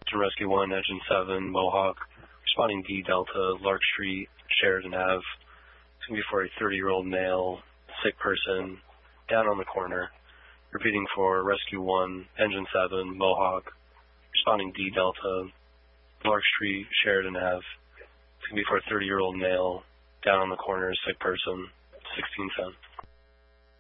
to Rescue 1, Engine 7, Mohawk, responding D Delta, Lark Street, Sheridan Ave. It's going to be for a 30-year-old male, sick person, down on the corner. Repeating for Rescue 1, Engine 7, Mohawk, responding D Delta, Lark Street, Sheridan Ave. It's going to be for a 30-year-old male, down on the corner, sick person, 1610.